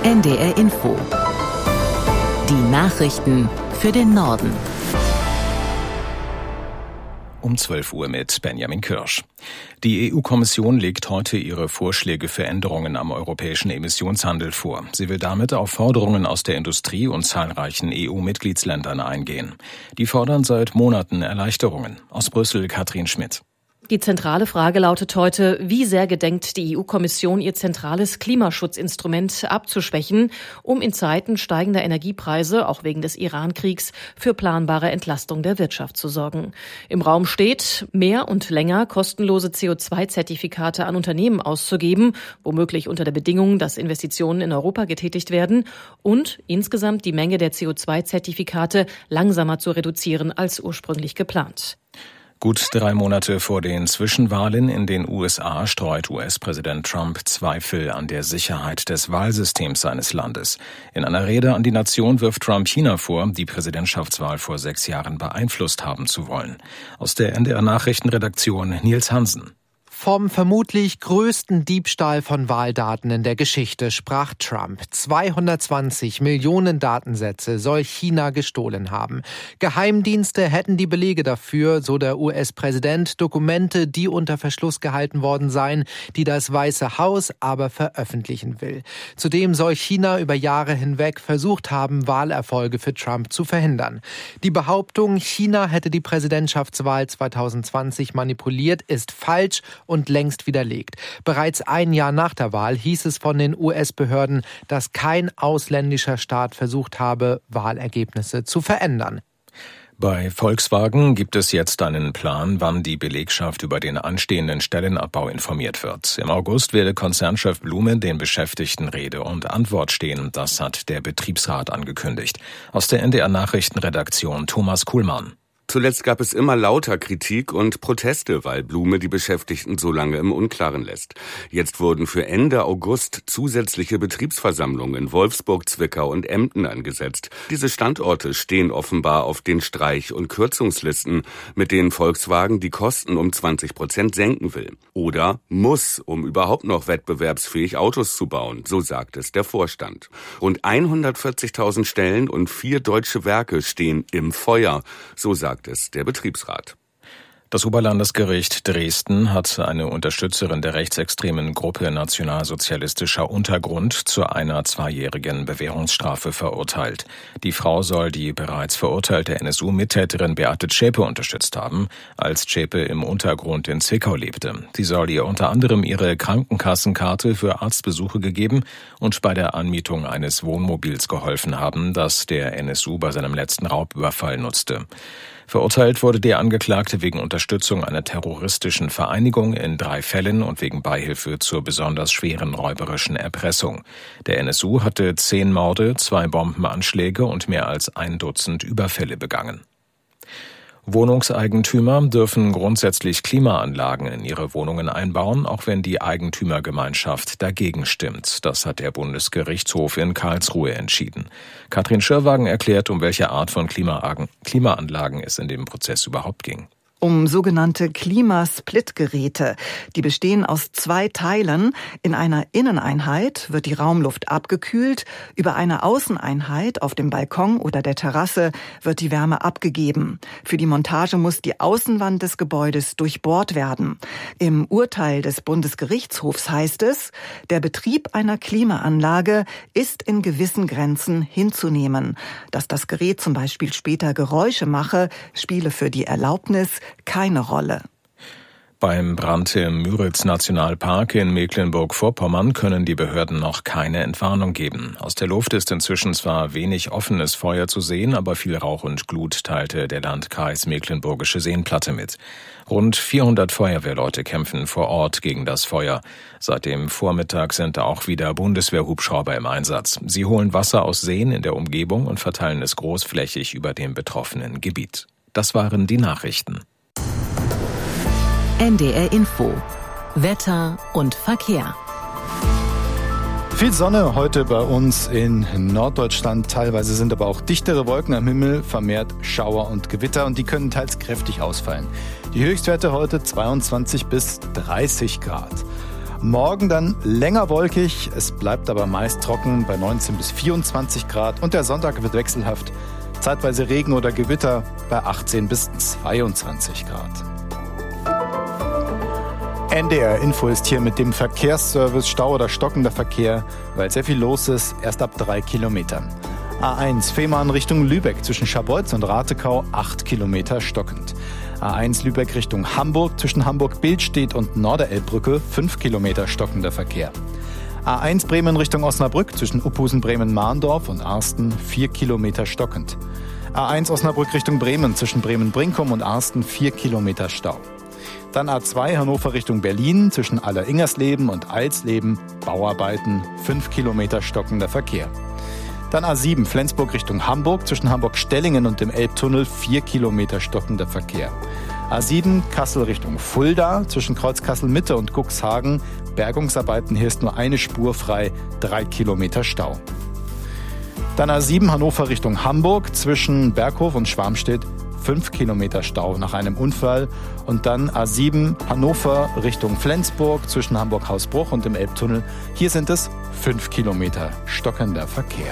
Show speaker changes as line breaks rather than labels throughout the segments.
NDR Info. Die Nachrichten für den Norden.
Um 12 Uhr mit Benjamin Kirsch. Die EU-Kommission legt heute ihre Vorschläge für Änderungen am europäischen Emissionshandel vor. Sie will damit auf Forderungen aus der Industrie und zahlreichen EU-Mitgliedsländern eingehen. Die fordern seit Monaten Erleichterungen. Aus Brüssel Katrin Schmidt.
Die zentrale Frage lautet heute, wie sehr gedenkt die EU-Kommission, ihr zentrales Klimaschutzinstrument abzuschwächen, um in Zeiten steigender Energiepreise, auch wegen des Iran-Kriegs, für planbare Entlastung der Wirtschaft zu sorgen. Im Raum steht, mehr und länger kostenlose CO2-Zertifikate an Unternehmen auszugeben, womöglich unter der Bedingung, dass Investitionen in Europa getätigt werden, und insgesamt die Menge der CO2-Zertifikate langsamer zu reduzieren als ursprünglich geplant.
Gut 3 Monate vor den Zwischenwahlen in den USA streut US-Präsident Trump Zweifel an der Sicherheit des Wahlsystems seines Landes. In einer Rede an die Nation wirft Trump China vor, die Präsidentschaftswahl vor 6 Jahren beeinflusst haben zu wollen. Aus der NDR-Nachrichtenredaktion Nils Hansen.
Vom vermutlich größten Diebstahl von Wahldaten in der Geschichte sprach Trump. 220 Millionen Datensätze soll China gestohlen haben. Geheimdienste hätten die Belege dafür, so der US-Präsident, Dokumente, die unter Verschluss gehalten worden seien, die das Weiße Haus aber veröffentlichen will. Zudem soll China über Jahre hinweg versucht haben, Wahlerfolge für Trump zu verhindern. Die Behauptung, China hätte die Präsidentschaftswahl 2020 manipuliert, ist falsch und längst widerlegt. Bereits ein Jahr nach der Wahl hieß es von den US-Behörden, dass kein ausländischer Staat versucht habe, Wahlergebnisse zu verändern.
Bei Volkswagen gibt es jetzt einen Plan, wann die Belegschaft über den anstehenden Stellenabbau informiert wird. Im August werde Konzernchef Blume den Beschäftigten Rede und Antwort stehen. Das hat der Betriebsrat angekündigt. Aus der NDR-Nachrichtenredaktion Thomas Kuhlmann.
Zuletzt gab es immer lauter Kritik und Proteste, weil Blume die Beschäftigten so lange im Unklaren lässt. Jetzt wurden für Ende August zusätzliche Betriebsversammlungen in Wolfsburg, Zwickau und Emden angesetzt. Diese Standorte stehen offenbar auf den Streich- und Kürzungslisten, mit denen Volkswagen die Kosten um 20% senken will. Oder muss, um überhaupt noch wettbewerbsfähig Autos zu bauen, so sagt es der Vorstand. Rund 140.000 Stellen und 4 deutsche Werke stehen im Feuer, so sagt es der Betriebsrat.
Das Oberlandesgericht Dresden hat eine Unterstützerin der rechtsextremen Gruppe Nationalsozialistischer Untergrund zu einer 2-jährigen Bewährungsstrafe verurteilt. Die Frau soll die bereits verurteilte NSU-Mittäterin Beate Zschäpe unterstützt haben, als Zschäpe im Untergrund in Zwickau lebte. Sie soll ihr unter anderem ihre Krankenkassenkarte für Arztbesuche gegeben und bei der Anmietung eines Wohnmobils geholfen haben, das der NSU bei seinem letzten Raubüberfall nutzte. Verurteilt wurde der Angeklagte wegen Unterstützung einer terroristischen Vereinigung in 3 Fällen und wegen Beihilfe zur besonders schweren räuberischen Erpressung. Der NSU hatte 10 Morde, 2 Bombenanschläge und mehr als 1 Dutzend Überfälle begangen. Wohnungseigentümer dürfen grundsätzlich Klimaanlagen in ihre Wohnungen einbauen, auch wenn die Eigentümergemeinschaft dagegen stimmt. Das hat der Bundesgerichtshof in Karlsruhe entschieden. Katrin Schirrwagen erklärt, um welche Art von Klimaanlagen es in dem Prozess überhaupt ging.
Um sogenannte Klimasplitgeräte. Die bestehen aus 2 Teilen. In einer Inneneinheit wird die Raumluft abgekühlt. Über eine Außeneinheit auf dem Balkon oder der Terrasse wird die Wärme abgegeben. Für die Montage muss die Außenwand des Gebäudes durchbohrt werden. Im Urteil des Bundesgerichtshofs heißt es, der Betrieb einer Klimaanlage ist in gewissen Grenzen hinzunehmen. Dass das Gerät zum Beispiel später Geräusche mache, spiele für die Erlaubnis keine Rolle.
Beim Brand im Müritz-Nationalpark in Mecklenburg-Vorpommern können die Behörden noch keine Entwarnung geben. Aus der Luft ist inzwischen zwar wenig offenes Feuer zu sehen, aber viel Rauch und Glut teilte der Landkreis Mecklenburgische Seenplatte mit. Rund 400 Feuerwehrleute kämpfen vor Ort gegen das Feuer. Seit dem Vormittag sind auch wieder Bundeswehrhubschrauber im Einsatz. Sie holen Wasser aus Seen in der Umgebung und verteilen es großflächig über dem betroffenen Gebiet. Das waren die Nachrichten.
NDR Info. Wetter und Verkehr.
Viel Sonne heute bei uns in Norddeutschland. Teilweise sind aber auch dichtere Wolken am Himmel, vermehrt Schauer und Gewitter und die können teils kräftig ausfallen. Die Höchstwerte heute 22 bis 30 Grad. Morgen dann länger wolkig, es bleibt aber meist trocken bei 19 bis 24 Grad und der Sonntag wird wechselhaft. Zeitweise Regen oder Gewitter bei 18 bis 22 Grad. NDR Info ist hier mit dem Verkehrsservice Stau oder stockender Verkehr, weil sehr viel los ist, erst ab 3 Kilometern. A1 Fehmarn Richtung Lübeck zwischen Scharbeutz und Ratekau 8 Kilometer stockend. A1 Lübeck Richtung Hamburg zwischen Hamburg-Billstedt und Norderelbbrücke 5 Kilometer stockender Verkehr. A1 Bremen Richtung Osnabrück zwischen Uphusen-Bremen-Mahndorf und Arsten 4 Kilometer stockend. A1 Osnabrück Richtung Bremen zwischen Bremen-Brinkum und Arsten 4 Kilometer Stau. Dann A2 Hannover Richtung Berlin zwischen Alleringersleben und Alsleben Bauarbeiten 5 Kilometer stockender Verkehr. Dann A7 Flensburg Richtung Hamburg zwischen Hamburg-Stellingen und dem Elbtunnel 4 Kilometer stockender Verkehr. A7 Kassel Richtung Fulda zwischen Kreuz Kassel-Mitte und Cuxhagen Bergungsarbeiten, hier ist nur eine Spur frei, 3 Kilometer Stau. Dann A7 Hannover Richtung Hamburg zwischen Berghof und Schwarmstedt 5 Kilometer Stau nach einem Unfall. Und dann A7 Hannover Richtung Flensburg zwischen Hamburg-Hausbruch und dem Elbtunnel. Hier sind es 5 Kilometer stockender Verkehr.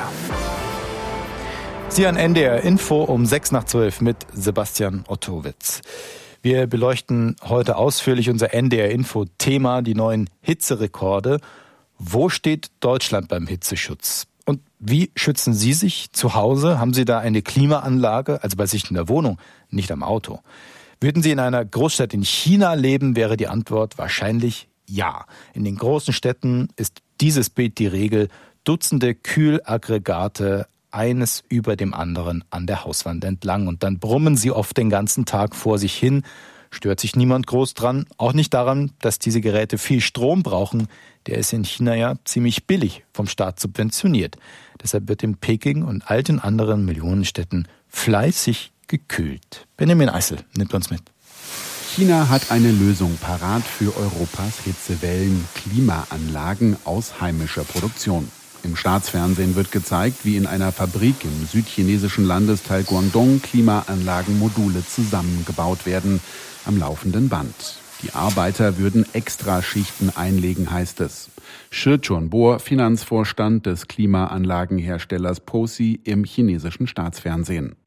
Sie an NDR Info um 6:12 mit Sebastian Ottowitz. Wir beleuchten heute ausführlich unser NDR Info Thema, die neuen Hitzerekorde. Wo steht Deutschland beim Hitzeschutz? Und wie schützen Sie sich zu Hause? Haben Sie da eine Klimaanlage, also bei sich in der Wohnung, nicht am Auto? Würden Sie in einer Großstadt in China leben, wäre die Antwort wahrscheinlich ja. In den großen Städten ist dieses Bild die Regel. Dutzende Kühlaggregate, eines über dem anderen an der Hauswand entlang. Und dann brummen sie oft den ganzen Tag vor sich hin. Stört sich niemand groß dran. Auch nicht daran, dass diese Geräte viel Strom brauchen. Der ist in China ja ziemlich billig vom Staat subventioniert. Deshalb wird in Peking und all den anderen Millionenstädten fleißig gekühlt. Benjamin Eisel nimmt uns mit.
China hat eine Lösung parat für Europas Hitzewellen: Klimaanlagen aus heimischer Produktion. Im Staatsfernsehen wird gezeigt, wie in einer Fabrik im südchinesischen Landesteil Guangdong Klimaanlagenmodule zusammengebaut werden, am laufenden Band. Die Arbeiter würden Extraschichten einlegen, heißt es. Shi Chunbo, Finanzvorstand des Klimaanlagenherstellers POSI im chinesischen Staatsfernsehen.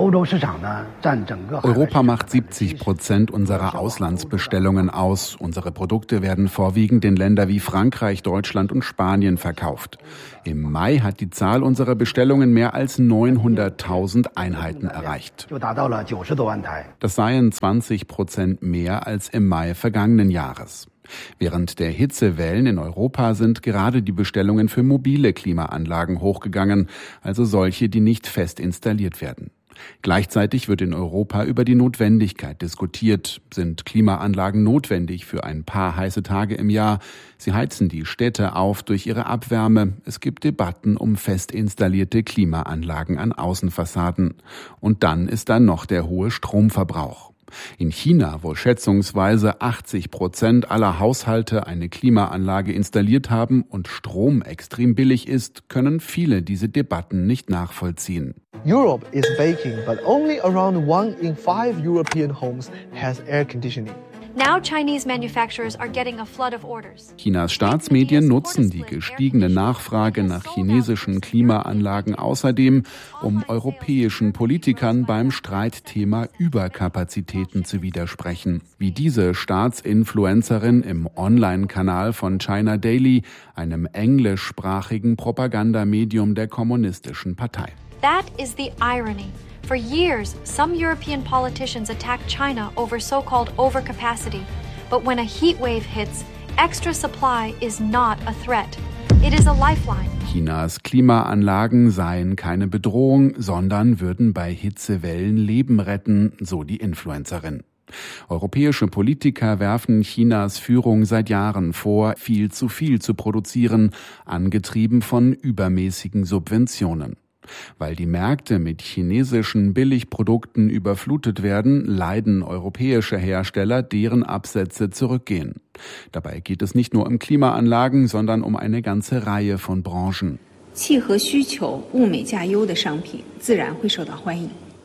Europa macht 70% unserer Auslandsbestellungen aus. Unsere Produkte werden vorwiegend in Länder wie Frankreich, Deutschland und Spanien verkauft. Im Mai hat die Zahl unserer Bestellungen mehr als 900.000 Einheiten erreicht. Das seien 20% mehr als im Mai vergangenen Jahres. Während der Hitzewellen in Europa sind gerade die Bestellungen für mobile Klimaanlagen hochgegangen, also solche, die nicht fest installiert werden. Gleichzeitig wird in Europa über die Notwendigkeit diskutiert. Sind Klimaanlagen notwendig für ein paar heiße Tage im Jahr? Sie heizen die Städte auf durch ihre Abwärme. Es gibt Debatten um fest installierte Klimaanlagen an Außenfassaden. Und dann ist da noch der hohe Stromverbrauch. In China, wo schätzungsweise 80% aller Haushalte eine Klimaanlage installiert haben und Strom extrem billig ist, können viele diese Debatten nicht nachvollziehen.
Europe is baking, but only around 1 in 5 European homes has air conditioning.
Now Chinese manufacturers are getting a flood of orders.
Chinas Staatsmedien nutzen die gestiegene Nachfrage nach chinesischen Klimaanlagen außerdem, um europäischen Politikern beim Streitthema Überkapazitäten zu widersprechen. Wie diese Staatsinfluencerin im Online-Kanal von China Daily, einem englischsprachigen Propagandamedium der Kommunistischen Partei.
That is the irony. For years, some European politicians attacked China over so-called overcapacity. But when a heat wave hits, extra supply is not a threat. It is a lifeline.
Chinas Klimaanlagen seien keine Bedrohung, sondern würden bei Hitzewellen Leben retten, so die Influencerin. Europäische Politiker werfen Chinas Führung seit Jahren vor, viel zu produzieren, angetrieben von übermäßigen Subventionen. Weil die Märkte mit chinesischen Billigprodukten überflutet werden, leiden europäische Hersteller, deren Absätze zurückgehen. Dabei geht es nicht nur um Klimaanlagen, sondern um eine ganze Reihe von Branchen.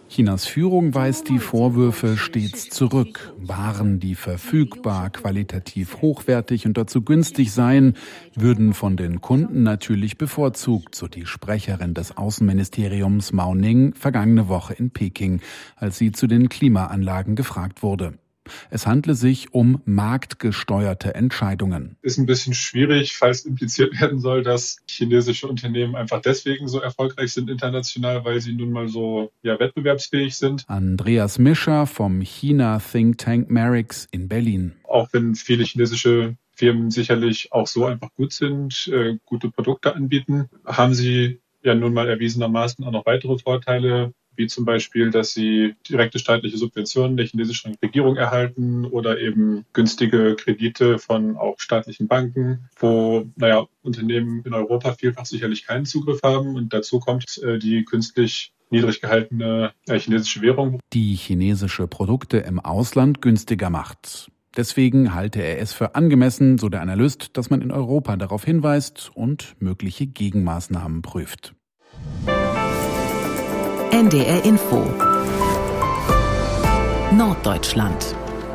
Chinas Führung weist die Vorwürfe stets zurück. Waren, die verfügbar, qualitativ hochwertig und dazu günstig seien, würden von den Kunden natürlich bevorzugt, so die Sprecherin des Außenministeriums Mao Ning vergangene Woche in Peking, als sie zu den Klimaanlagen gefragt wurde. Es handle sich um marktgesteuerte Entscheidungen.
Ist ein bisschen schwierig, falls impliziert werden soll, dass chinesische Unternehmen einfach deswegen so erfolgreich sind international, weil sie nun mal so wettbewerbsfähig sind.
Andreas Mischer vom China-Think Tank Merix in Berlin.
Auch wenn viele chinesische Firmen sicherlich auch so einfach gut sind, gute Produkte anbieten, haben sie ja nun mal erwiesenermaßen auch noch weitere Vorteile, wie zum Beispiel, dass sie direkte staatliche Subventionen der chinesischen Regierung erhalten oder eben günstige Kredite von auch staatlichen Banken, wo Unternehmen in Europa vielfach sicherlich keinen Zugriff haben. Und dazu kommt die künstlich niedrig gehaltene chinesische Währung,
die chinesische Produkte im Ausland günstiger macht. Deswegen halte er es für angemessen, so der Analyst, dass man in Europa darauf hinweist und mögliche Gegenmaßnahmen prüft.
NDR Info Norddeutschland.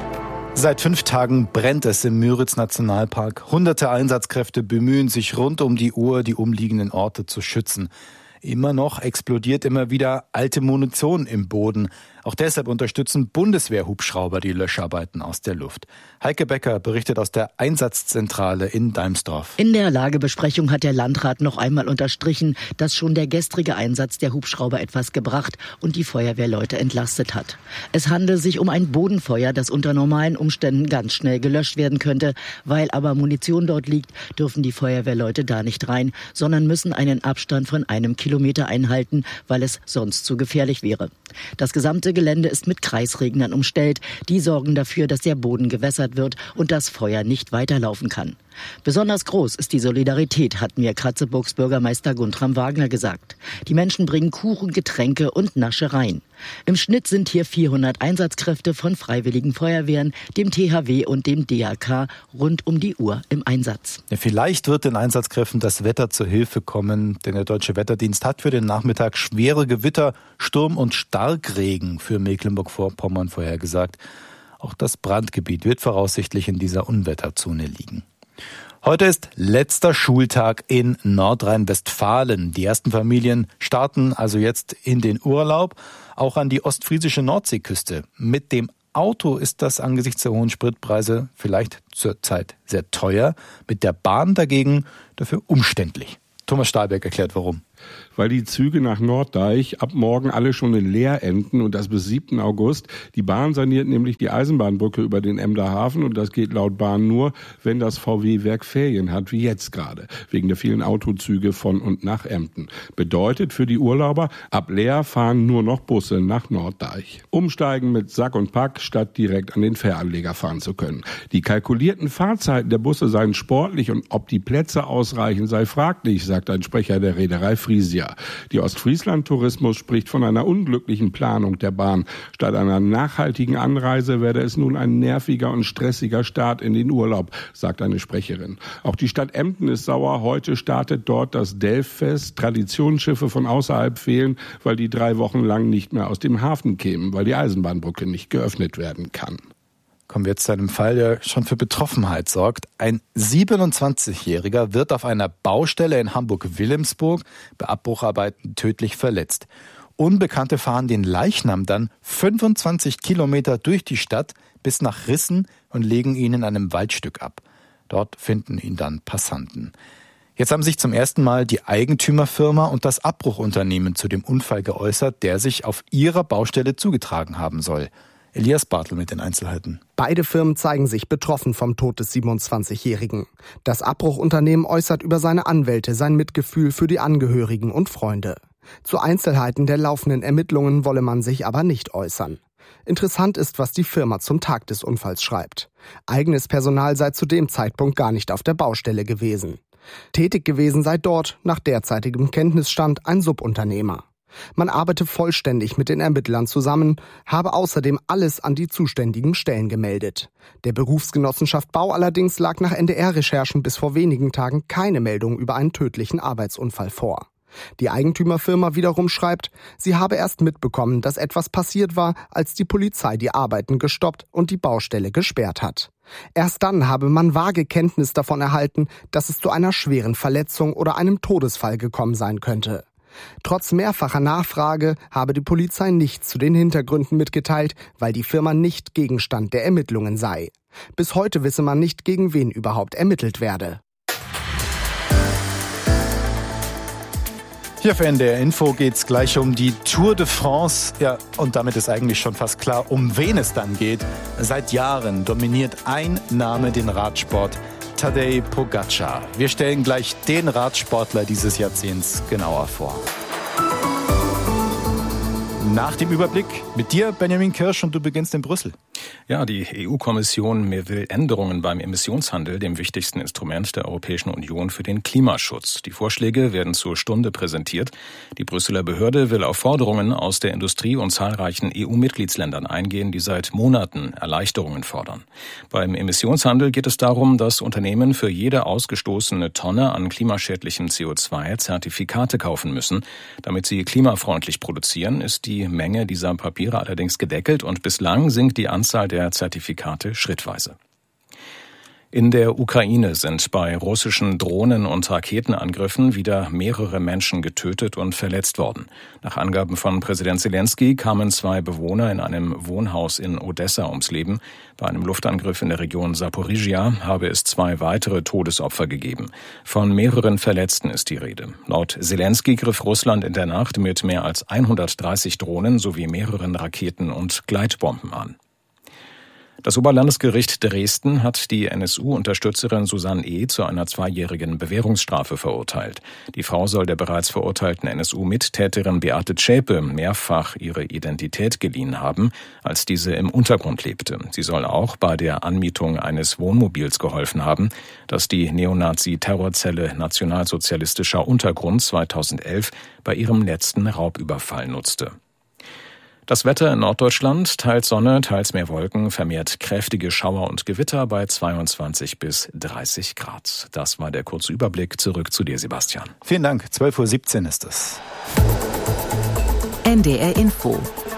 Seit 5 Tagen brennt es im Müritz-Nationalpark. Hunderte Einsatzkräfte bemühen sich rund um die Uhr, die umliegenden Orte zu schützen. Immer noch explodiert immer wieder alte Munition im Boden. Auch deshalb unterstützen Bundeswehr-Hubschrauber die Löscharbeiten aus der Luft. Heike Becker berichtet aus der Einsatzzentrale in Deimsdorf.
In der Lagebesprechung hat der Landrat noch einmal unterstrichen, dass schon der gestrige Einsatz der Hubschrauber etwas gebracht und die Feuerwehrleute entlastet hat. Es handelt sich um ein Bodenfeuer, das unter normalen Umständen ganz schnell gelöscht werden könnte. Weil aber Munition dort liegt, dürfen die Feuerwehrleute da nicht rein, sondern müssen einen Abstand von 1 Kilometer einhalten, weil es sonst zu gefährlich wäre. Das gesamte Gelände ist mit Kreisregnern umstellt. Die sorgen dafür, dass der Boden gewässert wird und das Feuer nicht weiterlaufen kann. Besonders groß ist die Solidarität, hat mir Kratzeburgs Bürgermeister Guntram Wagner gesagt. Die Menschen bringen Kuchen, Getränke und Naschereien. Im Schnitt sind hier 400 Einsatzkräfte von Freiwilligen Feuerwehren, dem THW und dem DAK rund um die Uhr im Einsatz.
Ja, vielleicht wird den Einsatzkräften das Wetter zur Hilfe kommen, denn der Deutsche Wetterdienst hat für den Nachmittag schwere Gewitter, Sturm und Starkregen für Mecklenburg-Vorpommern vorhergesagt. Auch das Brandgebiet wird voraussichtlich in dieser Unwetterzone liegen. Heute ist letzter Schultag in Nordrhein-Westfalen. Die ersten Familien starten also jetzt in den Urlaub, auch an die ostfriesische Nordseeküste. Mit dem Auto ist das angesichts der hohen Spritpreise vielleicht zurzeit sehr teuer, mit der Bahn dagegen dafür umständlich. Thomas Stahlberg erklärt, warum.
Weil die Züge nach Norddeich ab morgen alle schon in Leer enden und das bis 7. August. Die Bahn saniert nämlich die Eisenbahnbrücke über den Emder Hafen und das geht laut Bahn nur, wenn das VW-Werk Ferien hat, wie jetzt gerade, wegen der vielen Autozüge von und nach Emden. Bedeutet für die Urlauber, ab Leer fahren nur noch Busse nach Norddeich. Umsteigen mit Sack und Pack, statt direkt an den Fähranleger fahren zu können. Die kalkulierten Fahrzeiten der Busse seien sportlich und ob die Plätze ausreichen, sei fraglich, sagt ein Sprecher der Reederei Frisia. Die Ostfriesland-Tourismus spricht von einer unglücklichen Planung der Bahn. Statt einer nachhaltigen Anreise werde es nun ein nerviger und stressiger Start in den Urlaub, sagt eine Sprecherin. Auch die Stadt Emden ist sauer. Heute startet dort das Delffest. Traditionsschiffe von außerhalb fehlen, weil die 3 Wochen lang nicht mehr aus dem Hafen kämen, weil die Eisenbahnbrücke nicht geöffnet werden kann.
Kommen wir jetzt zu einem Fall, der schon für Betroffenheit sorgt. Ein 27-Jähriger wird auf einer Baustelle in Hamburg-Wilhelmsburg bei Abbrucharbeiten tödlich verletzt. Unbekannte fahren den Leichnam dann 25 Kilometer durch die Stadt bis nach Rissen und legen ihn in einem Waldstück ab. Dort finden ihn dann Passanten. Jetzt haben sich zum ersten Mal die Eigentümerfirma und das Abbruchunternehmen zu dem Unfall geäußert, der sich auf ihrer Baustelle zugetragen haben soll. Elias Bartel mit den Einzelheiten.
Beide Firmen zeigen sich betroffen vom Tod des 27-Jährigen. Das Abbruchunternehmen äußert über seine Anwälte sein Mitgefühl für die Angehörigen und Freunde. Zu Einzelheiten der laufenden Ermittlungen wolle man sich aber nicht äußern. Interessant ist, was die Firma zum Tag des Unfalls schreibt. Eigenes Personal sei zu dem Zeitpunkt gar nicht auf der Baustelle gewesen. Tätig gewesen sei dort, nach derzeitigem Kenntnisstand, ein Subunternehmer. Man arbeite vollständig mit den Ermittlern zusammen, habe außerdem alles an die zuständigen Stellen gemeldet. Der Berufsgenossenschaft Bau allerdings lag nach NDR-Recherchen bis vor wenigen Tagen keine Meldung über einen tödlichen Arbeitsunfall vor. Die Eigentümerfirma wiederum schreibt, sie habe erst mitbekommen, dass etwas passiert war, als die Polizei die Arbeiten gestoppt und die Baustelle gesperrt hat. Erst dann habe man vage Kenntnis davon erhalten, dass es zu einer schweren Verletzung oder einem Todesfall gekommen sein könnte. Trotz mehrfacher Nachfrage habe die Polizei nichts zu den Hintergründen mitgeteilt, weil die Firma nicht Gegenstand der Ermittlungen sei. Bis heute wisse man nicht, gegen wen überhaupt ermittelt werde.
Hier auf NDR Info geht's gleich um die Tour de France. Ja, und damit ist eigentlich schon fast klar, um wen es dann geht. Seit Jahren dominiert ein Name den Radsport: Tadej Pogačar. Wir stellen gleich den Radsportler dieses Jahrzehnts genauer vor. Nach dem Überblick mit dir, Benjamin Kirsch, und du beginnst in Brüssel.
Ja, die EU-Kommission will Änderungen beim Emissionshandel, dem wichtigsten Instrument der Europäischen Union für den Klimaschutz. Die Vorschläge werden zur Stunde präsentiert. Die Brüsseler Behörde will auf Forderungen aus der Industrie und zahlreichen EU-Mitgliedsländern eingehen, die seit Monaten Erleichterungen fordern. Beim Emissionshandel geht es darum, dass Unternehmen für jede ausgestoßene Tonne an klimaschädlichem CO2 Zertifikate kaufen müssen. Damit sie klimafreundlich produzieren, ist die Menge dieser Papiere allerdings gedeckelt und bislang sinkt die Anzahl der Zertifikate schrittweise. In der Ukraine sind bei russischen Drohnen- und Raketenangriffen wieder mehrere Menschen getötet und verletzt worden. Nach Angaben von Präsident Zelensky kamen 2 Bewohner in einem Wohnhaus in Odessa ums Leben. Bei einem Luftangriff in der Region Saporizhia habe es 2 weitere Todesopfer gegeben. Von mehreren Verletzten ist die Rede. Laut Zelensky griff Russland in der Nacht mit mehr als 130 Drohnen sowie mehreren Raketen und Gleitbomben an. Das Oberlandesgericht Dresden hat die NSU-Unterstützerin Susanne E. zu einer 2-jährigen Bewährungsstrafe verurteilt. Die Frau soll der bereits verurteilten NSU-Mittäterin Beate Zschäpe mehrfach ihre Identität geliehen haben, als diese im Untergrund lebte. Sie soll auch bei der Anmietung eines Wohnmobils geholfen haben, das die Neonazi-Terrorzelle Nationalsozialistischer Untergrund 2011 bei ihrem letzten Raubüberfall nutzte. Das Wetter in Norddeutschland: teils Sonne, teils mehr Wolken, vermehrt kräftige Schauer und Gewitter bei 22 bis 30 Grad. Das war der kurze Überblick. Zurück zu dir, Sebastian.
Vielen Dank. 12:17 Uhr ist es.
NDR Info.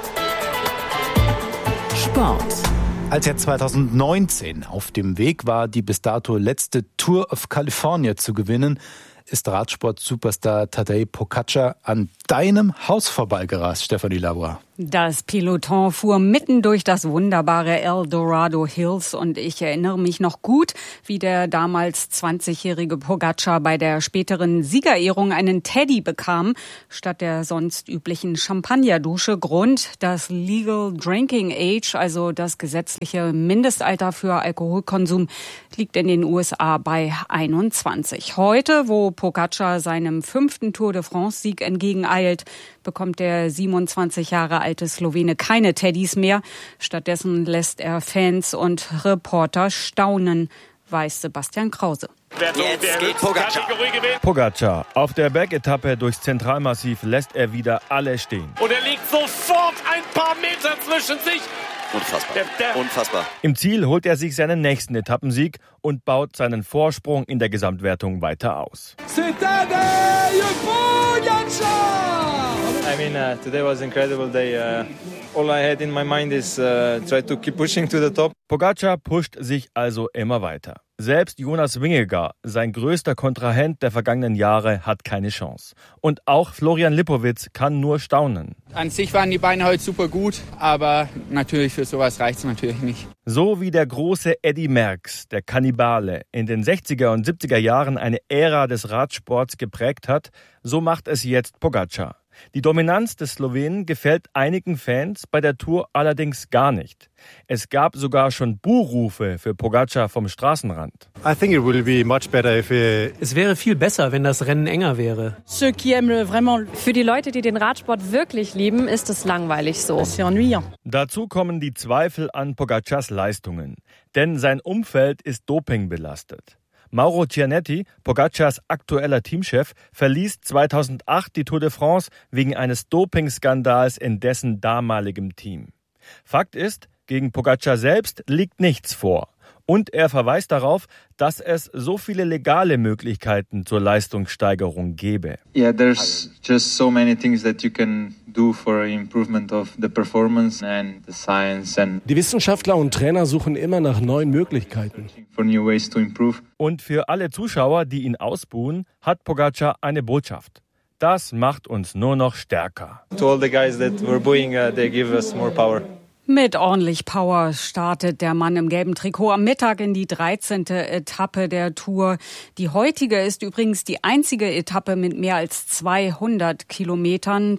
Sport.
Als er 2019 auf dem Weg war, die bis dato letzte Tour of California zu gewinnen, ist Radsport-Superstar Tadej Pogačar an deinem Haus vorbeigerast, Stefanie Lavoie.
Das Peloton fuhr mitten durch das wunderbare El Dorado Hills und ich erinnere mich noch gut, wie der damals 20-jährige Pogačar bei der späteren Siegerehrung einen Teddy bekam, statt der sonst üblichen Champagnerdusche. Grund: das Legal Drinking Age, also das gesetzliche Mindestalter für Alkoholkonsum, liegt in den USA bei 21. Heute, wo Pogačar seinem 5. Tour de France-Sieg entgegeneilt, bekommt der 27 Jahre alte Slowene keine Teddys mehr. Stattdessen lässt er Fans und Reporter staunen, weiß Sebastian Krause.
Jetzt geht Pogačar. Pogačar auf der Bergetappe durchs Zentralmassiv lässt er wieder alle stehen.
Und er liegt sofort ein paar Meter zwischen sich.
Unfassbar. Im Ziel holt er sich seinen nächsten Etappensieg und baut seinen Vorsprung in der Gesamtwertung weiter aus.
I mean, today was an incredible day. All I had in my mind is try to keep pushing to the top.
Pogačar pusht sich also immer weiter. Selbst Jonas Vingegaard, sein größter Kontrahent der vergangenen Jahre, hat keine Chance. Und auch Florian Lipowitz kann nur staunen.
An sich waren die Beine heute super gut, aber natürlich für sowas reicht es natürlich nicht.
So wie der große Eddy Merckx, der Kannibale, in den 60er und 70er Jahren eine Ära des Radsports geprägt hat, so macht es jetzt Pogačar. Die Dominanz des Slowenen gefällt einigen Fans bei der Tour allerdings gar nicht. Es gab sogar schon Buhrufe für Pogačar vom Straßenrand.
Es wäre viel besser, wenn das Rennen enger wäre.
Für die Leute, die den Radsport wirklich lieben, ist es langweilig so.
Dazu kommen die Zweifel an Pogačars Leistungen, denn sein Umfeld ist dopingbelastet. Mauro Cianetti, Pogačars aktueller Teamchef, verließ 2008 die Tour de France wegen eines Dopingskandals in dessen damaligem Team. Fakt ist, gegen Pogačar selbst liegt nichts vor. Und er verweist darauf, dass es so viele legale Möglichkeiten zur Leistungssteigerung gäbe.
Yeah, there's just so many things that you can do for improvement of the performance and the science and
Die Wissenschaftler und Trainer suchen immer nach neuen Möglichkeiten.
for new ways to improve.
Und für alle Zuschauer, die ihn ausbuhen, hat Pogačar eine Botschaft. Das macht uns nur noch stärker.
To all the guys that were booing, they give us more power.
Mit ordentlich Power startet der Mann im gelben Trikot am Mittag in die 13. Etappe der Tour. Die heutige ist übrigens die einzige Etappe mit mehr als 200 Kilometern,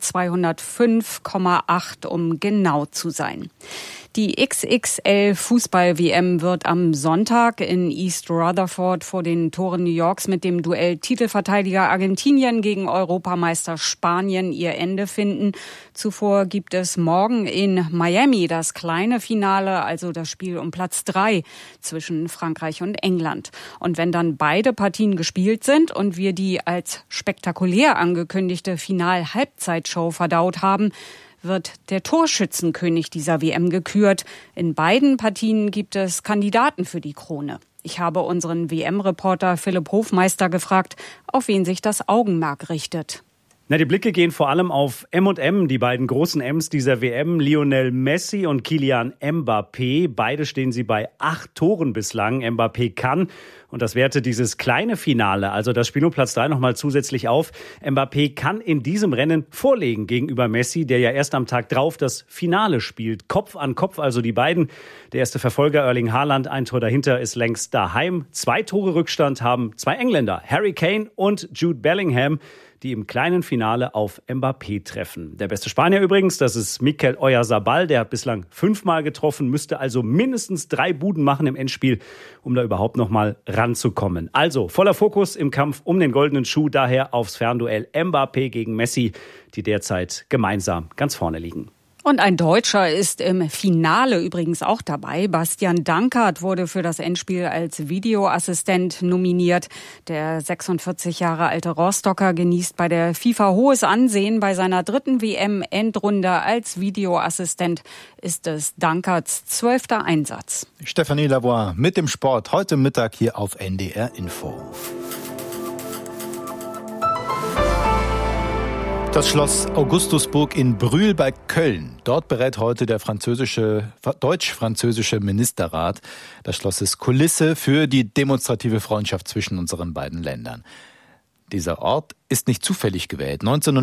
205,8 um genau zu sein. Die XXL-Fußball-WM wird am Sonntag in East Rutherford vor den Toren New Yorks mit dem Duell Titelverteidiger Argentinien gegen Europameister Spanien ihr Ende finden. Zuvor gibt es morgen in Miami das kleine Finale, also das Spiel um Platz 3 zwischen Frankreich und England. Und wenn dann beide Partien gespielt sind und wir die als spektakulär angekündigte Final-Halbzeitshow verdaut haben, wird der Torschützenkönig dieser WM gekürt. In beiden Partien gibt es Kandidaten für die Krone. Ich habe unseren WM-Reporter Philipp Hofmeister gefragt, auf wen sich das Augenmerk richtet.
Die Blicke gehen vor allem auf M&M, die beiden großen M's dieser WM, Lionel Messi und Kylian Mbappé. Beide stehen sie bei 8 Toren bislang. Mbappé kann, und das wertet dieses kleine Finale, also das Spiel um Platz 3 nochmal zusätzlich auf, Mbappé kann in diesem Rennen vorlegen gegenüber Messi, der ja erst am Tag drauf das Finale spielt. Kopf an Kopf also die beiden. Der erste Verfolger Erling Haaland, ein Tor dahinter, ist längst daheim. 2 Tore Rückstand haben 2 Engländer, Harry Kane und Jude Bellingham, die im kleinen Finale auf Mbappé treffen. Der beste Spanier übrigens, das ist Mikel Oyarzabal, der hat bislang 5-mal getroffen, müsste also mindestens 3 Buden machen im Endspiel, um da überhaupt noch mal ranzukommen. Also voller Fokus im Kampf um den goldenen Schuh, daher aufs Fernduell Mbappé gegen Messi, die derzeit gemeinsam ganz vorne liegen.
Und ein Deutscher ist im Finale übrigens auch dabei. Bastian Dankert wurde für das Endspiel als Videoassistent nominiert. Der 46 Jahre alte Rostocker genießt bei der FIFA hohes Ansehen. Bei seiner 3. WM-Endrunde als Videoassistent ist es Dankerts 12. Einsatz.
Stefanie Lavoie mit dem Sport heute Mittag hier auf NDR Info. Das Schloss Augustusburg in Brühl bei Köln. Dort berät heute der deutsch-französische Ministerrat. Das Schloss ist Kulisse für die demonstrative Freundschaft zwischen unseren beiden Ländern. Dieser Ort ist nicht zufällig gewählt.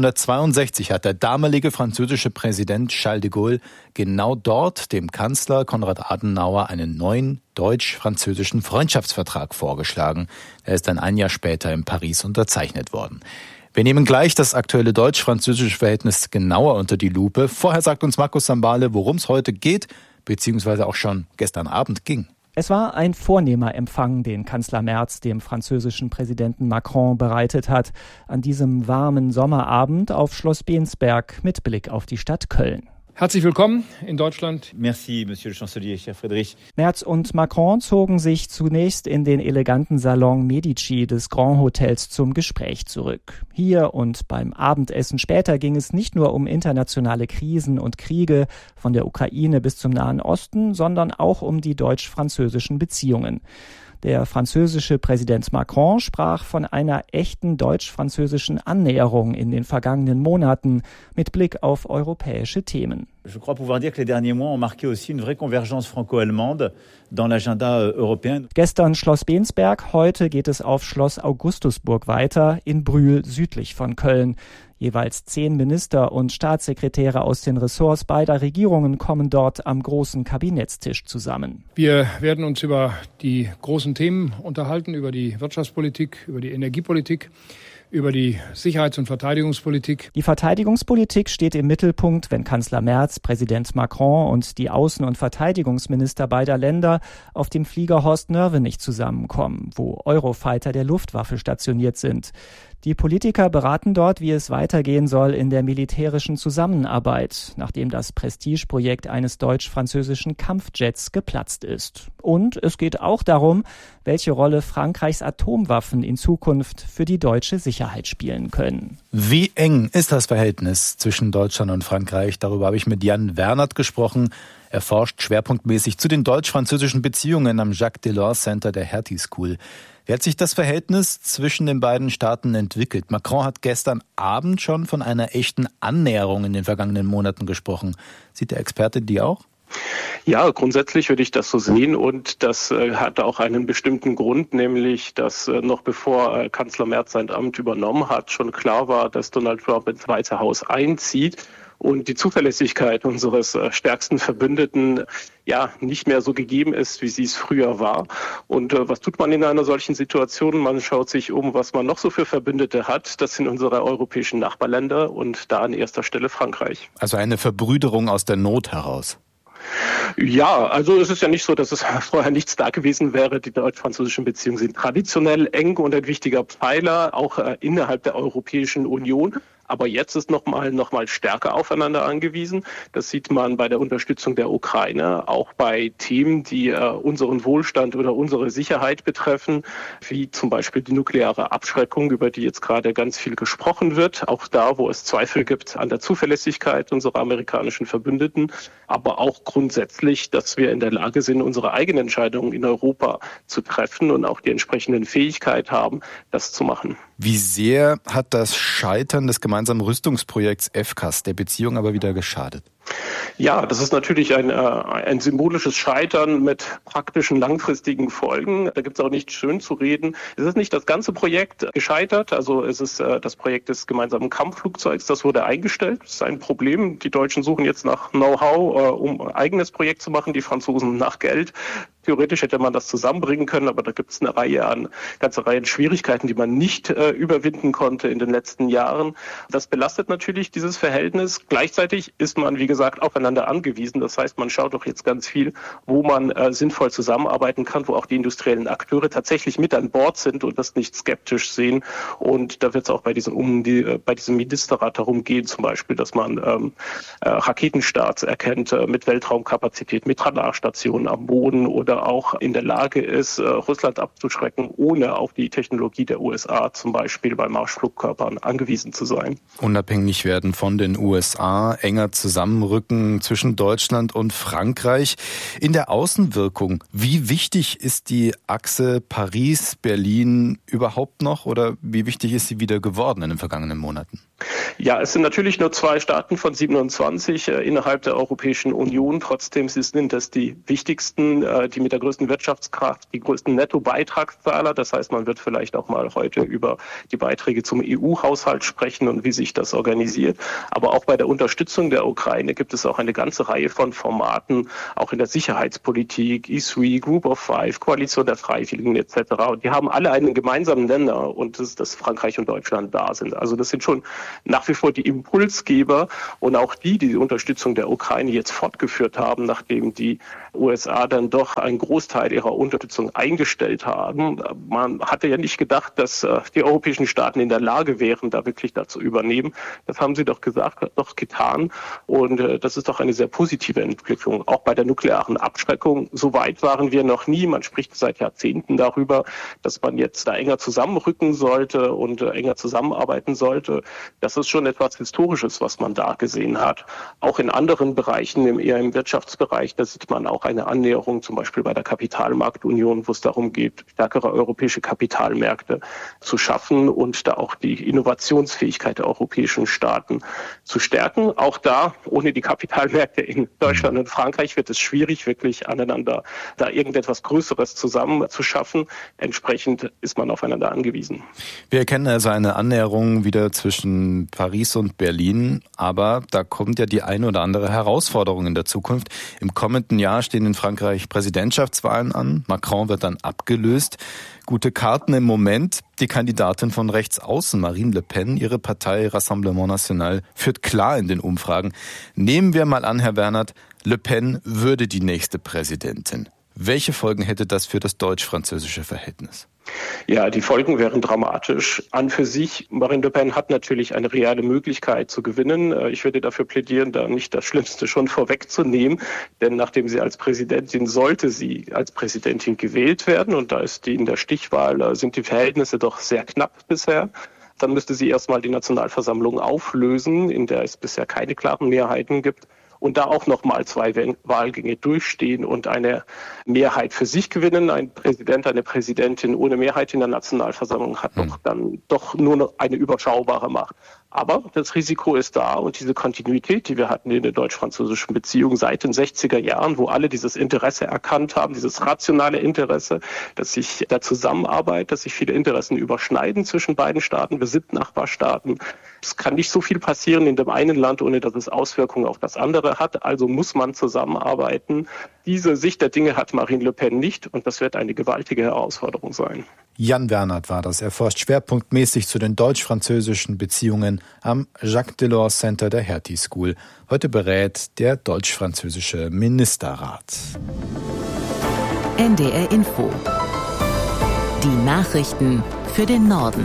1962 hat der damalige französische Präsident Charles de Gaulle genau dort dem Kanzler Konrad Adenauer einen neuen deutsch-französischen Freundschaftsvertrag vorgeschlagen. Er ist dann ein Jahr später in Paris unterzeichnet worden. Wir nehmen gleich das aktuelle deutsch-französische Verhältnis genauer unter die Lupe. Vorher sagt uns Markus Sambale, worum es heute geht, beziehungsweise auch schon gestern Abend ging.
Es war ein vornehmer Empfang, den Kanzler Merz dem französischen Präsidenten Macron bereitet hat, an diesem warmen Sommerabend auf Schloss Bensberg mit Blick auf die Stadt Köln.
Herzlich willkommen in Deutschland.
Merci, Monsieur le Chancelier, cher Friedrich.
Merz und Macron zogen sich zunächst in den eleganten Salon Medici des Grand Hotels zum Gespräch zurück. Hier und beim Abendessen später ging es nicht nur um internationale Krisen und Kriege, von der Ukraine bis zum Nahen Osten, sondern auch um die deutsch-französischen Beziehungen. Der französische Präsident Macron sprach von einer echten deutsch-französischen Annäherung in den vergangenen Monaten mit Blick auf europäische Themen.
Je crois pouvoir dire que les derniers mois ont marqué aussi une vraie convergence franco-allemande dans l'agenda européen.
Gestern Schloss Bensberg, heute geht es auf Schloss Augustusburg weiter, in Brühl südlich von Köln. Jeweils 10 Minister und Staatssekretäre aus den Ressorts beider Regierungen kommen dort am großen Kabinettstisch zusammen.
Wir werden uns über die großen Themen unterhalten, über die Wirtschaftspolitik, über die Energiepolitik, über die Sicherheits- und Verteidigungspolitik.
Die Verteidigungspolitik steht im Mittelpunkt, wenn Kanzler Merz, Präsident Macron und die Außen- und Verteidigungsminister beider Länder auf dem Flieger Horst Nörvenich zusammenkommen, wo Eurofighter der Luftwaffe stationiert sind. Die Politiker beraten dort, wie es weitergehen soll in der militärischen Zusammenarbeit, nachdem das Prestigeprojekt eines deutsch-französischen Kampfjets geplatzt ist. Und es geht auch darum, welche Rolle Frankreichs Atomwaffen in Zukunft für die deutsche Sicherheit spielen können.
Wie eng ist das Verhältnis zwischen Deutschland und Frankreich? Darüber habe ich mit Jan Wernert gesprochen. Er forscht schwerpunktmäßig zu den deutsch-französischen Beziehungen am Jacques Delors Center der Hertie School. Wie hat sich das Verhältnis zwischen den beiden Staaten entwickelt? Macron hat gestern Abend schon von einer echten Annäherung in den vergangenen Monaten gesprochen. Sieht der Experte die auch?
Ja, grundsätzlich würde ich das so sehen und das hat auch einen bestimmten Grund, nämlich, dass noch bevor Kanzler Merz sein Amt übernommen hat, schon klar war, dass Donald Trump ins Weiße Haus einzieht. Und die Zuverlässigkeit unseres stärksten Verbündeten nicht mehr so gegeben ist, wie sie es früher war. Und was tut man in einer solchen Situation? Man schaut sich um, was man noch so für Verbündete hat. Das sind unsere europäischen Nachbarländer und da an erster Stelle Frankreich.
Also eine Verbrüderung aus der Not heraus.
Ja, also es ist ja nicht so, dass es vorher nichts da gewesen wäre. Die deutsch-französischen Beziehungen sind traditionell eng und ein wichtiger Pfeiler, auch innerhalb der Europäischen Union. Aber jetzt ist noch mal stärker aufeinander angewiesen. Das sieht man bei der Unterstützung der Ukraine, auch bei Themen, die unseren Wohlstand oder unsere Sicherheit betreffen, wie zum Beispiel die nukleare Abschreckung, über die jetzt gerade ganz viel gesprochen wird. Auch da, wo es Zweifel gibt an der Zuverlässigkeit unserer amerikanischen Verbündeten, aber auch grundsätzlich, dass wir in der Lage sind, unsere eigenen Entscheidungen in Europa zu treffen und auch die entsprechenden Fähigkeit haben, das zu machen.
Wie sehr hat das Scheitern des gemeinsamen Rüstungsprojekts FCAS der Beziehung aber wieder geschadet?
Ja, das ist natürlich ein symbolisches Scheitern mit praktischen langfristigen Folgen. Da gibt es auch nichts schön zu reden. Es ist nicht das ganze Projekt gescheitert. Also es ist das Projekt des gemeinsamen Kampfflugzeugs, das wurde eingestellt. Das ist ein Problem. Die Deutschen suchen jetzt nach Know-how, um ein eigenes Projekt zu machen. Die Franzosen nach Geld. Theoretisch hätte man das zusammenbringen können, aber da gibt es eine ganze Reihe an Schwierigkeiten, die man nicht überwinden konnte in den letzten Jahren. Das belastet natürlich dieses Verhältnis. Gleichzeitig ist man, wie gesagt, aufeinander angewiesen. Das heißt, man schaut doch jetzt ganz viel, wo man sinnvoll zusammenarbeiten kann, wo auch die industriellen Akteure tatsächlich mit an Bord sind und das nicht skeptisch sehen. Und da wird es auch bei diesem Ministerrat darum gehen, zum Beispiel, dass man Raketenstarts erkennt mit Weltraumkapazität, mit Radarstationen am Boden oder auch in der Lage ist, Russland abzuschrecken, ohne auf die Technologie der USA zum Beispiel bei Marschflugkörpern angewiesen zu sein.
Unabhängig werden von den USA, enger zusammenrücken zwischen Deutschland und Frankreich. In der Außenwirkung, wie wichtig ist die Achse Paris-Berlin überhaupt noch oder wie wichtig ist sie wieder geworden in den vergangenen Monaten?
Ja, es sind natürlich nur 2 Staaten von 27 innerhalb der Europäischen Union. Trotzdem sind das die wichtigsten, die mit der größten Wirtschaftskraft, die größten Nettobeitragszahler. Das heißt, man wird vielleicht auch mal heute über die Beiträge zum EU-Haushalt sprechen und wie sich das organisiert. Aber auch bei der Unterstützung der Ukraine gibt es auch eine ganze Reihe von Formaten, auch in der Sicherheitspolitik, E3, Group of Five, Koalition der Freiwilligen etc. Und die haben alle einen gemeinsamen Nenner und das ist, dass Frankreich und Deutschland da sind. Also das sind schon nach wie vor die Impulsgeber und auch die Unterstützung der Ukraine jetzt fortgeführt haben, nachdem die USA dann doch einen Großteil ihrer Unterstützung eingestellt haben. Man hatte ja nicht gedacht, dass die europäischen Staaten in der Lage wären, da wirklich dazu übernehmen. Das haben sie doch getan. Und das ist doch eine sehr positive Entwicklung. Auch bei der nuklearen Abschreckung. So weit waren wir noch nie. Man spricht seit Jahrzehnten darüber, dass man jetzt da enger zusammenrücken sollte und enger zusammenarbeiten sollte. Das ist schon etwas Historisches, was man da gesehen hat. Auch in anderen Bereichen, eher im Wirtschaftsbereich, da sieht man auch eine Annäherung, zum Beispiel bei der Kapitalmarktunion, wo es darum geht, stärkere europäische Kapitalmärkte zu schaffen und da auch die Innovationsfähigkeit der europäischen Staaten zu stärken. Auch da, ohne die Kapitalmärkte in Deutschland und Frankreich, wird es schwierig, wirklich aneinander da irgendetwas Größeres zusammen zu schaffen. Entsprechend ist man aufeinander angewiesen.
Wir erkennen also eine Annäherung wieder zwischen Paris und Berlin, aber da kommt ja die eine oder andere Herausforderung in der Zukunft. Im kommenden Jahr stehen in Frankreich Präsidentschaftswahlen an. Macron wird dann abgelöst. Gute Karten im Moment. Die Kandidatin von rechts außen, Marine Le Pen, ihre Partei Rassemblement National, führt klar in den Umfragen. Nehmen wir mal an, Herr Wernert, Le Pen würde die nächste Präsidentin. Welche Folgen hätte das für das deutsch-französische Verhältnis?
Ja, die Folgen wären dramatisch. An für sich, Marine Le Pen hat natürlich eine reale Möglichkeit zu gewinnen. Ich würde dafür plädieren, da nicht das Schlimmste schon vorwegzunehmen. Denn nachdem sie als Präsidentin, sollte sie als Präsidentin gewählt werden, und da ist die in der Stichwahl, sind die Verhältnisse doch sehr knapp bisher, dann müsste sie erstmal die Nationalversammlung auflösen, in der es bisher keine klaren Mehrheiten gibt. Und da auch nochmal 2 Wahlgänge durchstehen und eine Mehrheit für sich gewinnen. Ein Präsident, eine Präsidentin ohne Mehrheit in der Nationalversammlung hat doch nur noch eine überschaubare Macht. Aber das Risiko ist da, und diese Kontinuität, die wir hatten in der deutsch-französischen Beziehung seit den 60er Jahren, wo alle dieses Interesse erkannt haben, dieses rationale Interesse, dass sich der Zusammenarbeit, dass sich viele Interessen überschneiden zwischen beiden Staaten. Wir sind Nachbarstaaten. Es kann nicht so viel passieren in dem einen Land, ohne dass es Auswirkungen auf das andere hat. Also muss man zusammenarbeiten. Diese Sicht der Dinge hat Marine Le Pen nicht, und das wird eine gewaltige Herausforderung sein.
Jan Wernert war das. Er forscht schwerpunktmäßig zu den deutsch-französischen Beziehungen am Jacques Delors Center der Hertie School. Heute berät der deutsch-französische Ministerrat.
NDR Info. Die Nachrichten für den Norden.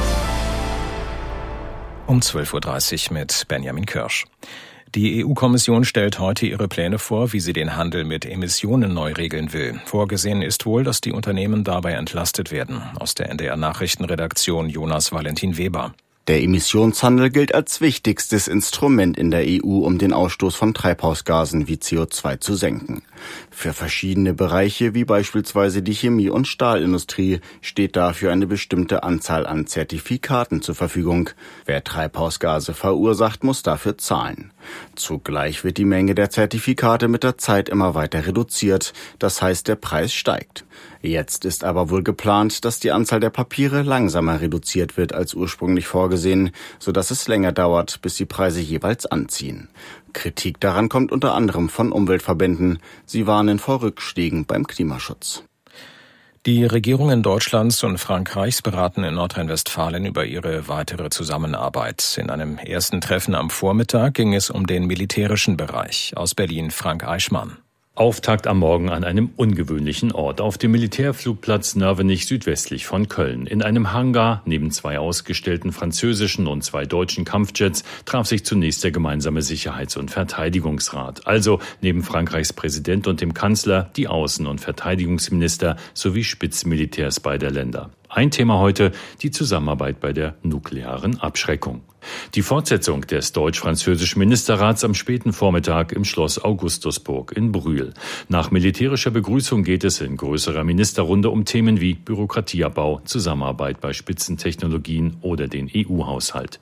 Um 12.30 Uhr mit Benjamin Kirsch. Die EU-Kommission stellt heute ihre Pläne vor, wie sie den Handel mit Emissionen neu regeln will. Vorgesehen ist wohl, dass die Unternehmen dabei entlastet werden. Aus der NDR-Nachrichtenredaktion Jonas Valentin Weber.
Der Emissionshandel gilt als wichtigstes Instrument in der EU, um den Ausstoß von Treibhausgasen wie CO2 zu senken. Für verschiedene Bereiche, wie beispielsweise die Chemie- und Stahlindustrie, steht dafür eine bestimmte Anzahl an Zertifikaten zur Verfügung. Wer Treibhausgase verursacht, muss dafür zahlen. Zugleich wird die Menge der Zertifikate mit der Zeit immer weiter reduziert, das heißt, der Preis steigt. Jetzt ist aber wohl geplant, dass die Anzahl der Papiere langsamer reduziert wird als ursprünglich vorgesehen, sodass es länger dauert, bis die Preise jeweils anziehen. Kritik daran kommt unter anderem von Umweltverbänden. Sie warnen vor Rückschlägen beim Klimaschutz.
Die Regierungen Deutschlands und Frankreichs beraten in Nordrhein-Westfalen über ihre weitere Zusammenarbeit. In einem ersten Treffen am Vormittag ging es um den militärischen Bereich. Aus Berlin Frank Eichmann.
Auftakt am Morgen an einem ungewöhnlichen Ort, auf dem Militärflugplatz Nörvenich südwestlich von Köln. In einem Hangar neben 2 ausgestellten französischen und 2 deutschen Kampfjets traf sich zunächst der gemeinsame Sicherheits- und Verteidigungsrat. Also neben Frankreichs Präsident und dem Kanzler die Außen- und Verteidigungsminister sowie Spitzenmilitärs beider Länder. Ein Thema heute, die Zusammenarbeit bei der nuklearen Abschreckung. Die Fortsetzung des deutsch-französischen Ministerrats am späten Vormittag im Schloss Augustusburg in Brühl. Nach militärischer Begrüßung geht es in größerer Ministerrunde um Themen wie Bürokratieabbau, Zusammenarbeit bei Spitzentechnologien oder den EU-Haushalt.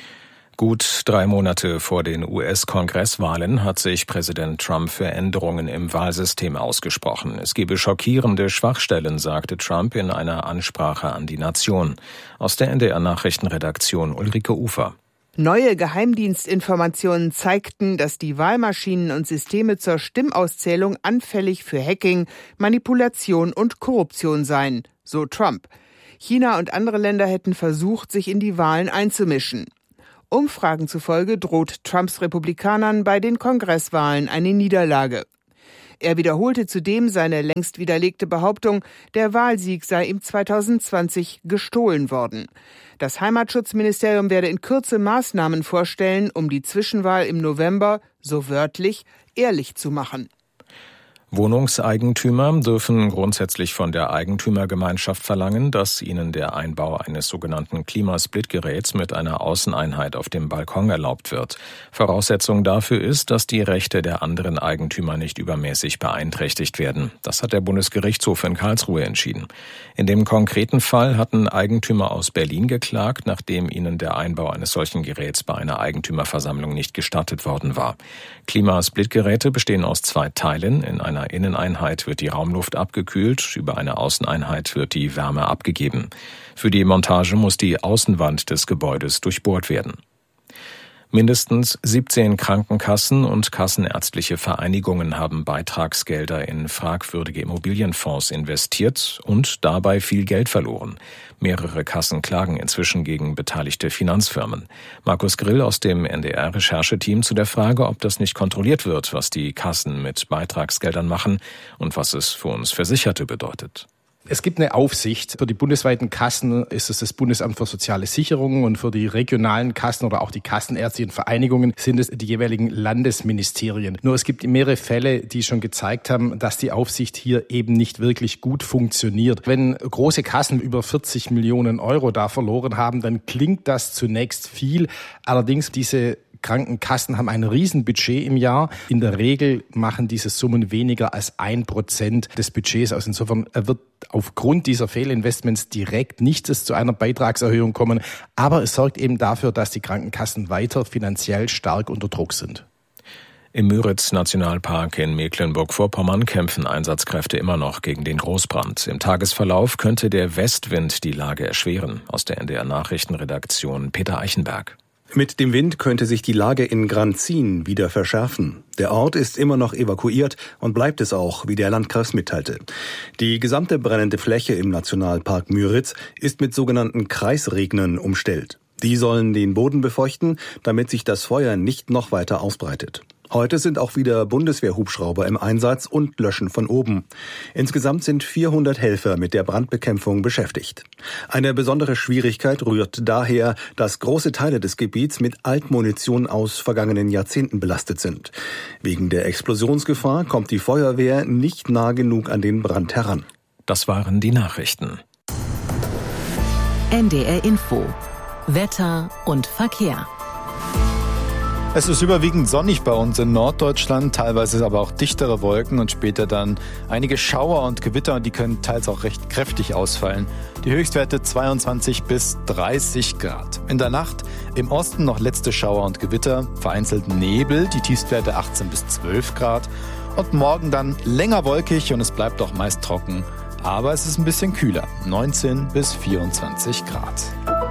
Gut 3 Monate vor den US-Kongresswahlen hat sich Präsident Trump für Änderungen im Wahlsystem ausgesprochen. Es gebe schockierende Schwachstellen, sagte Trump in einer Ansprache an die Nation. Aus der NDR-Nachrichtenredaktion Ulrike Ufer.
Neue Geheimdienstinformationen zeigten, dass die Wahlmaschinen und Systeme zur Stimmauszählung anfällig für Hacking, Manipulation und Korruption seien, so Trump. China und andere Länder hätten versucht, sich in die Wahlen einzumischen. Umfragen zufolge droht Trumps Republikanern bei den Kongresswahlen eine Niederlage. Er wiederholte zudem seine längst widerlegte Behauptung, der Wahlsieg sei ihm 2020 gestohlen worden. Das Heimatschutzministerium werde in Kürze Maßnahmen vorstellen, um die Zwischenwahl im November, so wörtlich, ehrlich zu machen.
Wohnungseigentümer dürfen grundsätzlich von der Eigentümergemeinschaft verlangen, dass ihnen der Einbau eines sogenannten Klimasplitgeräts mit einer Außeneinheit auf dem Balkon erlaubt wird. Voraussetzung dafür ist, dass die Rechte der anderen Eigentümer nicht übermäßig beeinträchtigt werden. Das hat der Bundesgerichtshof in Karlsruhe entschieden. In dem konkreten Fall hatten Eigentümer aus Berlin geklagt, nachdem ihnen der Einbau eines solchen Geräts bei einer Eigentümerversammlung nicht gestattet worden war. Klimasplitgeräte bestehen aus 2 Teilen. In einer Inneneinheit wird die Raumluft abgekühlt, über eine Außeneinheit wird die Wärme abgegeben. Für die Montage muss die Außenwand des Gebäudes durchbohrt werden. Mindestens 17 Krankenkassen und kassenärztliche Vereinigungen haben Beitragsgelder in fragwürdige Immobilienfonds investiert und dabei viel Geld verloren. Mehrere Kassen klagen inzwischen gegen beteiligte Finanzfirmen. Markus Grill aus dem NDR-Rechercheteam zu der Frage, ob das nicht kontrolliert wird, was die Kassen mit Beitragsgeldern machen und was es für uns Versicherte bedeutet.
Es gibt eine Aufsicht. Für die bundesweiten Kassen ist es das Bundesamt für soziale Sicherung und für die regionalen Kassen oder auch die kassenärztlichen Vereinigungen sind es die jeweiligen Landesministerien. Nur es gibt mehrere Fälle, die schon gezeigt haben, dass die Aufsicht hier eben nicht wirklich gut funktioniert. Wenn große Kassen über 40 Millionen Euro da verloren haben, dann klingt das zunächst viel. Allerdings diese Krankenkassen haben ein Riesenbudget im Jahr. In der Regel machen diese Summen weniger als 1% des Budgets aus. Insofern wird aufgrund dieser Fehlinvestments direkt nichts zu einer Beitragserhöhung kommen. Aber es sorgt eben dafür, dass die Krankenkassen weiter finanziell stark unter Druck sind.
Im Müritz-Nationalpark in Mecklenburg-Vorpommern kämpfen Einsatzkräfte immer noch gegen den Großbrand. Im Tagesverlauf könnte der Westwind die Lage erschweren. Aus der NDR-Nachrichtenredaktion Peter Eichenberg.
Mit dem Wind könnte sich die Lage in Granzin wieder verschärfen. Der Ort ist immer noch evakuiert und bleibt es auch, wie der Landkreis mitteilte. Die gesamte brennende Fläche im Nationalpark Müritz ist mit sogenannten Kreisregnern umstellt. Die sollen den Boden befeuchten, damit sich das Feuer nicht noch weiter ausbreitet. Heute sind auch wieder Bundeswehrhubschrauber im Einsatz und löschen von oben. Insgesamt sind 400 Helfer mit der Brandbekämpfung beschäftigt. Eine besondere Schwierigkeit rührt daher, dass große Teile des Gebiets mit Altmunition aus vergangenen Jahrzehnten belastet sind. Wegen der Explosionsgefahr kommt die Feuerwehr nicht nah genug an den Brand heran.
Das waren die Nachrichten.
NDR Info. Wetter und Verkehr.
Es ist überwiegend sonnig bei uns in Norddeutschland, teilweise aber auch dichtere Wolken und später dann einige Schauer und Gewitter, und die können teils auch recht kräftig ausfallen. Die Höchstwerte 22 bis 30 Grad. In der Nacht im Osten noch letzte Schauer und Gewitter, vereinzelt Nebel, die Tiefstwerte 18 bis 12 Grad. Und morgen dann länger wolkig und es bleibt auch meist trocken. Aber es ist ein bisschen kühler, 19 bis 24 Grad.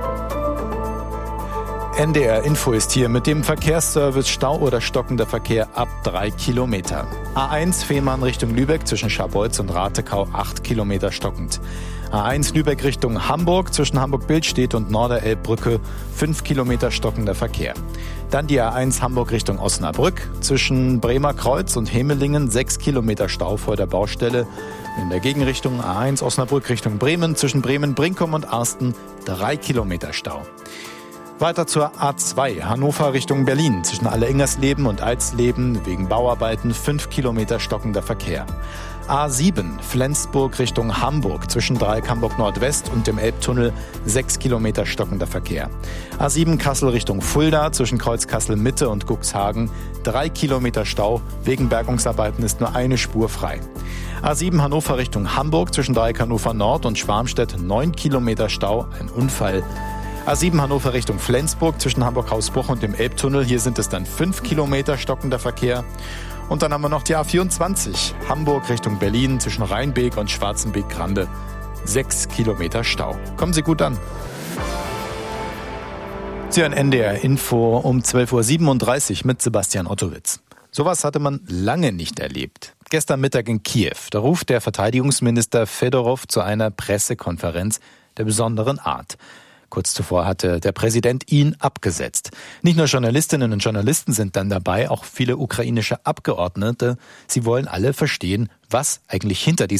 NDR Info ist hier mit dem Verkehrsservice Stau oder stockender Verkehr ab 3 Kilometer. A1 Fehmarn Richtung Lübeck zwischen Scharbeutz und Ratekau 8 Kilometer stockend. A1 Lübeck Richtung Hamburg zwischen Hamburg-Billstedt und Norderelbbrücke 5 Kilometer stockender Verkehr. Dann die A1 Hamburg Richtung Osnabrück zwischen Bremer Kreuz und Hemelingen 6 Kilometer Stau vor der Baustelle. In der Gegenrichtung A1 Osnabrück Richtung Bremen zwischen Bremen-Brinkum und Arsten 3 Kilometer Stau. Weiter zur A2 Hannover Richtung Berlin zwischen Alle-Ingersleben und Alsleben wegen Bauarbeiten 5 Kilometer stockender Verkehr. A7 Flensburg Richtung Hamburg zwischen Dreieck Hamburg Nordwest und dem Elbtunnel 6 Kilometer stockender Verkehr. A7 Kassel Richtung Fulda zwischen Kreuz Kassel Mitte und Cuxhagen 3 Kilometer Stau. Wegen Bergungsarbeiten ist nur eine Spur frei. A7 Hannover Richtung Hamburg zwischen Dreieck Hannover Nord und Schwarmstedt 9 Kilometer Stau, ein Unfall. A7 Hannover Richtung Flensburg zwischen Hamburg-Hausbruch und dem Elbtunnel. Hier sind es dann 5 Kilometer stockender Verkehr. Und dann haben wir noch die A24 Hamburg Richtung Berlin zwischen Rheinbeek und Schwarzenbeek-Grande. 6 Kilometer Stau. Kommen Sie gut an. Sie hören NDR Info um 12.37 Uhr mit Sebastian Ottowitz. Sowas hatte man lange nicht erlebt. Gestern Mittag in Kiew, da ruft der Verteidigungsminister Fedorow zu einer Pressekonferenz der besonderen Art. Kurz zuvor hatte der Präsident ihn abgesetzt. Nicht nur Journalistinnen und Journalisten sind dann dabei, auch viele ukrainische Abgeordnete. Sie wollen alle verstehen, was eigentlich hinter diesem